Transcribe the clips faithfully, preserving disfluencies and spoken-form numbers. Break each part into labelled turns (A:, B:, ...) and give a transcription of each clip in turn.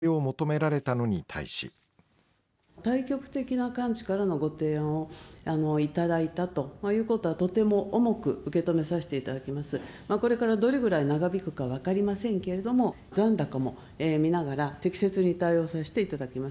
A: を求められたのに対し、
B: 対極的な観地からのご提案をあのいただいたということは、とても重く受け止めさせていただきます。まあ、これからどれぐらい長引くか分かりませんけれども、残高も、えー、見ながら適切に対応させていただきます。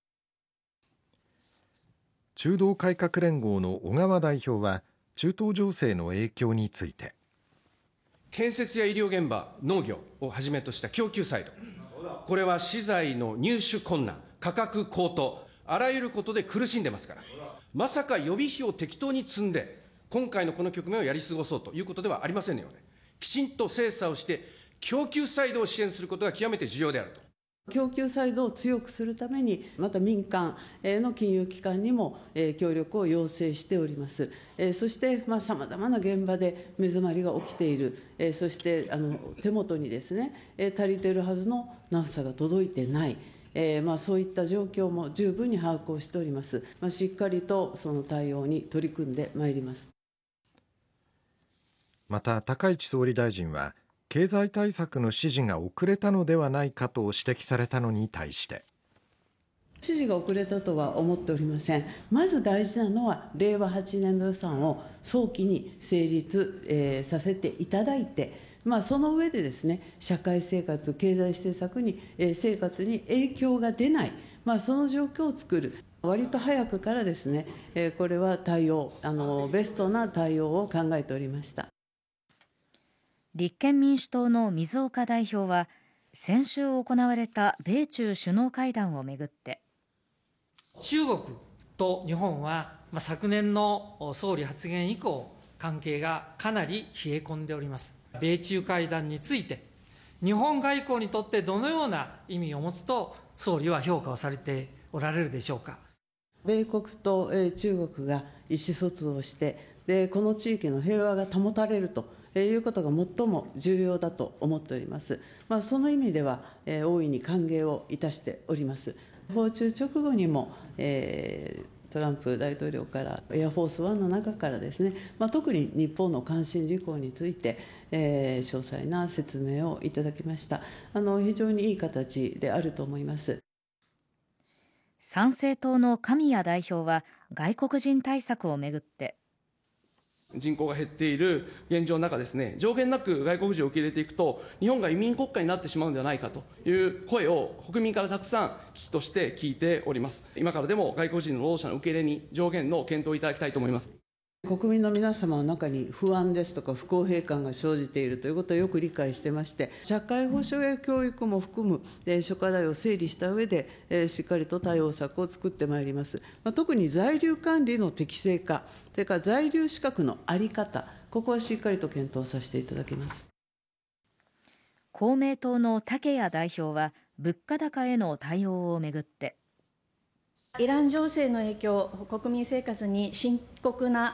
A: 中道改革連合の小川代表は、中東情勢の影響について、
C: 建設や医療現場、農業をはじめとした供給サイド、これは資材の入手困難、価格高騰、あらゆることで苦しんでますから、まさか予備費を適当に積んで、今回のこの局面をやり過ごそうということではありませんよね。きちんと精査をして、供給サイドを支援することが極めて重要であると。
B: 供給サイドを強くするために、また民間の金融機関にも協力を要請しております。そしてさまざまな現場で目詰まりが起きている、そしてあの手元にですね、足りているはずのナフサが届いてない。えーまあ、そういった状況も十分に把握をしております。まあ、しっかりとその対応に取り組んでまいります。
A: また、高市総理大臣は、経済対策の指示が遅れたのではないかと指摘されたのに対して、
B: 指示が遅れたとは思っておりません。まず大事なのは、れいわはちねんど予算を早期に成立、えー、させていただいて、まあ、その上でですね、社会生活、経済政策に、えー、生活に影響が出ない、まあ、その状況を作る、割と早くからですね、えー、これは対応、あのベストな対応を考えておりました。
D: 立憲民主党の水岡代表は、先週行われた米中首脳会談をめぐって、
E: 中国と日本は、まあ、昨年の総理発言以降、関係がかなり冷え込んでおります。米中会談について、日本外交にとってどのような意味を持つと、総理は評価をされておられるでしょうか。
B: 米国と中国が意思疎通をして、でこの地域の平和が保たれるということが最も重要だと思っております。まあ、その意味では、えー、大いに歓迎をいたしております。訪中直後にも、えートランプ大統領からエアフォースワンの中からですね、まあ、特に日本の関心事項について、えー、詳細な説明をいただきました。あの非常にいい形であると思います。
D: 参政党の神谷代表は、外国人対策をめぐって、
F: 人口が減っている現状の中ですね、上限なく外国人を受け入れていくと、日本が移民国家になってしまうんではないかという声を国民からたくさん危機として聞いております。今からでも外国人の労働者の受け入れに上限の検討をいただきたいと思います。
B: 国民の皆様の中に不安ですとか不公平感が生じているということをよく理解してまして、社会保障や教育も含む諸課題を整理した上で、しっかりと対応策を作ってまいります。特に在留管理の適正化、それから在留資格の在り方、ここはしっかりと検討させていただきます。
D: 公明党の竹谷代表は、物価高への対応をめぐって、
G: イラン情勢の影響、国民生活に深刻な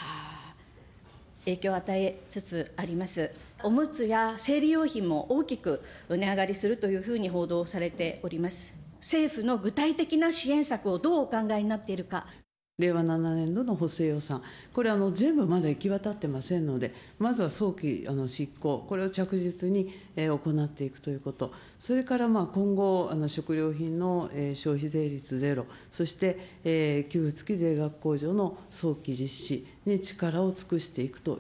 G: 影響を与えつつあります。おむつや生理用品も大きく値上がりするというふうに報道されております。政府の具体的な支援策をどうお考えになっているか。
B: れいわななねんどの補正予算、これあの、全部まだ行き渡ってませんので、まずは早期あの執行、これを着実に、えー、行っていくということ、それからまあ今後、あの食料品の、えー、消費税率ゼロ、そして、えー、給付付き税額控除の早期実施に力を尽くしていくと。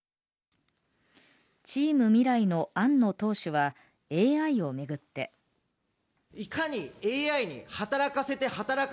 D: チーム未来の庵野党首は、エーアイ をめぐって、
H: いかに エーアイ に働かせて働か